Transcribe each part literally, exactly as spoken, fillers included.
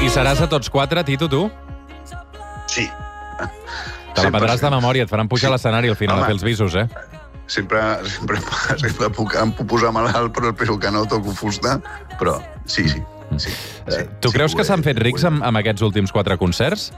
I seràs a tots quatre, Tito, tu? Sí. Te la prendràs de memòria, et faran pujar sí. a l'escenari al final Home. a fer els visos, eh? Sempre, sempre, sempre puc, em puc posar malalt, però espero que no toco fusta, però sí, sí. sí, sí tu sí, creus sí, que s'han fet rics amb, amb aquests últims quatre concerts?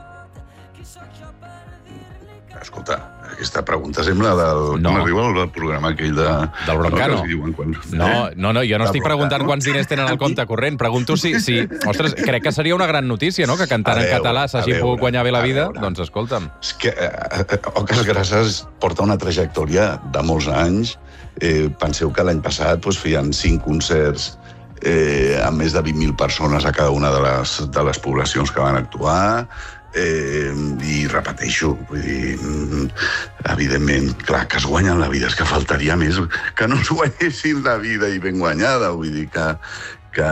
Escolta, aquesta pregunta sembla del... No. Com arriba el programa aquell de... Del Broncano. No, quan... no, no, no, jo no del estic preguntant Broncano. quants diners tenen al compte corrent. Pregunto si... si ostres, crec que seria una gran notícia, no?, que cantant en català s'hagi pogut guanyar bé la vida. Doncs escolta'm. És que eh, Oques Grasses porta una trajectòria de molts anys. Eh, penseu que l'any passat doncs, feien cinc concerts eh, amb més de vint mil persones a cada una de les, de les poblacions que van actuar. Eh, i repeteixo, vull dir, evidentment, clar, que es guanyen la vida, és que faltaria més que no es guanyessin la vida i ben guanyada, vull dir que, que,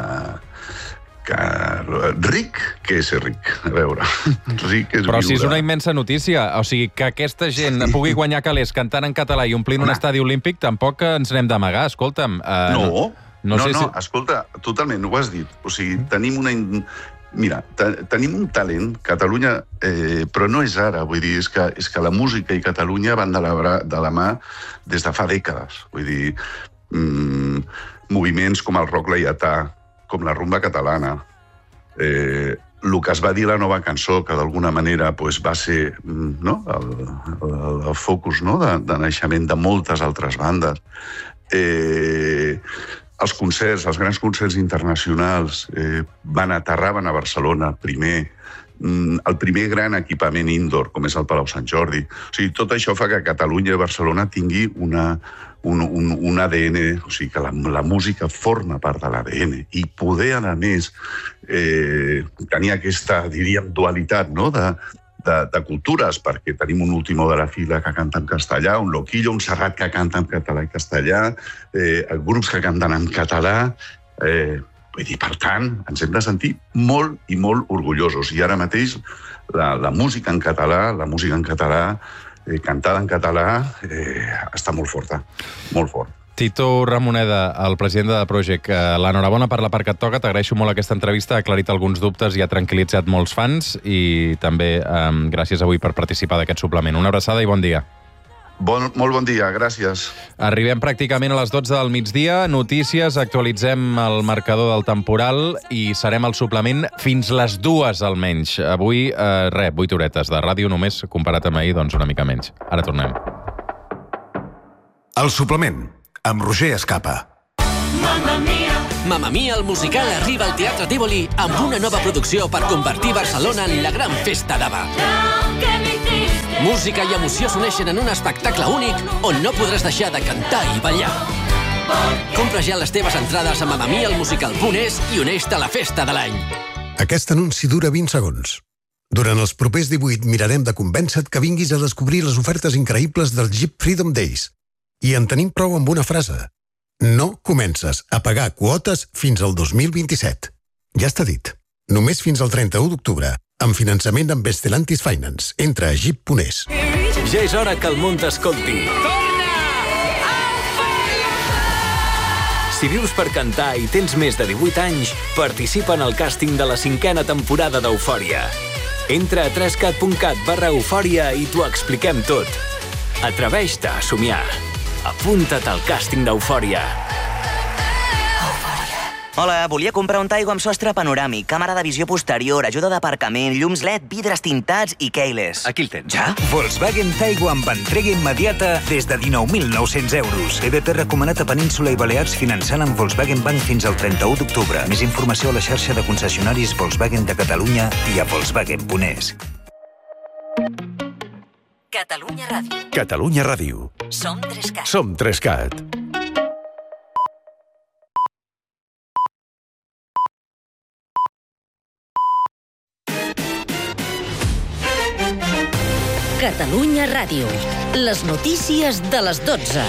que ric, què és ser ric? A veure, ric és Però viure. si és una immensa notícia, o sigui, que aquesta gent sí. pugui guanyar calés cantant en català i omplint un estadi olímpic, tampoc ens n'hem d'amagar, escolta'm. Uh, no, no, no, no, sé no, si... escolta, totalment, ho has dit, o sigui, tenim una... Mira, tenim un talent, Catalunya, eh, però no és ara, vull dir, és que, és que la música i Catalunya van de la, de la mà des de fa dècades. Vull dir, mm, moviments com el rock laietà, com la rumba catalana, eh, el que es va dir la nova cançó, que d'alguna manera pues, va ser no, el, el, el focus no, de, de naixement de moltes altres bandes. Eh, els concerts, els grans concerts internacionals eh, van aterraven a Barcelona primer, el primer gran equipament indoor, com és el Palau Sant Jordi. O sigui, tot això fa que Catalunya i Barcelona tingui una, un, un, un A D N, o sigui, que la, la música forma part de l'A D N. I poder, a més, eh, tenir aquesta, diríem, dualitat, no?, de, de, de cultures, perquè tenim un Último de la Fila que canta en castellà, un Loquillo, un Serrat que canta en català i castellà, eh, grups que canten en català... Eh, Vull dir, per tant, ens hem de sentir molt i molt orgullosos. I ara mateix la, la música en català, la música en català, eh, cantada en català, eh, està molt forta, molt fort. Tito Ramoneda, el president de The Project, l'enhorabona per la part que et toca. T'agraeixo molt aquesta entrevista, ha aclarit alguns dubtes i ha tranquil·litzat molts fans. I també eh, gràcies avui per participar d'aquest suplement. Una abraçada i bon dia. Bon, molt bon dia, gràcies. Arribem pràcticament a les dotze del migdia. Notícies, actualitzem el marcador del temporal i serem al suplement fins les dues almenys. Avui, eh, res, vuit horetes de ràdio només, comparat amb ahir, doncs una mica menys. Ara tornem. El suplement, amb Roger Escapa. Mamma Mia! Mamma Mia, el musical arriba al Teatre Tívoli amb una nova producció per convertir Barcelona en la gran festa d'Ava. Música i emoció s'uneixen en un espectacle únic on no podràs deixar de cantar i ballar. Compra ja les teves entrades a mamma mia el musical punt es i uneix-te a la festa de l'any. Aquest anunci dura vint segons. Durant els propers divuit mirarem de convèncer-te que vinguis a descobrir les ofertes increïbles dels Jeep Freedom Days. I en tenim prou amb una frase. No comences a pagar quotes fins al dos mil vint-i-set. Ja està dit. Només fins al trenta-u d'octubre. Amb finançament amb Stellantis Finance. Entra a jeep punt es. Ja és hora que el món t'escolti. Si vius per cantar i tens més de divuit anys, participa en el càsting de la cinquena temporada d'Eufòria. Entra a trescat punt cat barra eufòria i t'ho expliquem tot. Atreveix-te a somiar. Apunta't al càsting d'Eufòria. Hola, volia comprar un Taigo amb sostre panoràmic, càmera de visió posterior, ajuda d'aparcament, llums L E D, vidres tintats i keyless. Aquí el tens. Ja? Volkswagen Taigo amb entrega immediata des de dinou mil nou-cents euros. E B P recomanat a Península i Balears finançant amb Volkswagen Bank fins al trenta-u d'octubre. Més informació a la xarxa de concessionaris Volkswagen de Catalunya i a volkswagen punt es. Catalunya Ràdio. Catalunya Ràdio. Som Trescat. Som Trescat. Catalunya Ràdio. Les notícies de les dotze.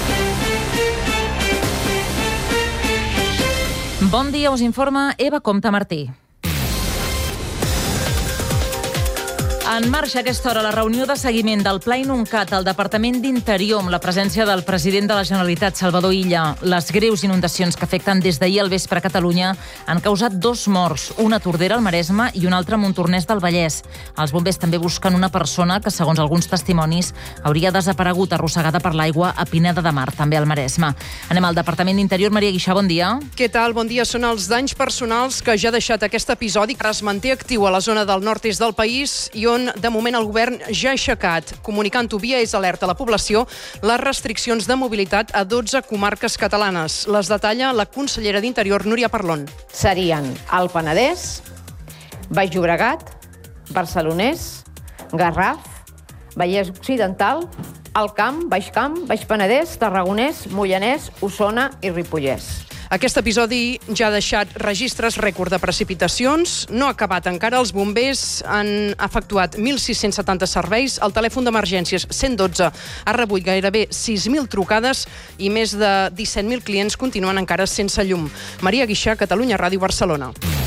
Bon dia, us informa Eva Comte Martí. En marxa a aquesta hora la reunió de seguiment del Pla Inuncat al Departament d'Interior amb la presència del president de la Generalitat, Salvador Illa. Les greus inundacions que afecten des d'ahir al vespre a Catalunya han causat dos morts, una a Tordera, al Maresme, i una altra a Montornès del Vallès. Els bombers també busquen una persona que, segons alguns testimonis, hauria desaparegut arrossegada per l'aigua a Pineda de Mar, també al Maresme. Anem al Departament d'Interior. Maria Guixà, bon dia. Què tal? Bon dia. Són els danys personals que ja ha deixat aquest episodi, que es manté actiu a la zona del nord-est del país i on, de moment, el govern ja ha aixecat, comunicant-ho via És Alerta a la població, les restriccions de mobilitat a dotze comarques catalanes. Les detalla la consellera d'Interior, Núria Parlon. Serien el Penedès, Baix Llobregat, Barcelonès, Garraf, Vallès Occidental, Alt Camp, Baix Camp, Baix Penedès, Tarragonès, Moianès, Osona i Ripollès. Aquest episodi ja ha deixat registres rècord de precipitacions. No ha acabat encara. Els bombers han efectuat mil sis-cents setanta serveis. El telèfon d'emergències cent dotze ha rebut gairebé sis mil trucades i més de disset mil clients continuen encara sense llum. Maria Guixà, Catalunya Ràdio, Barcelona.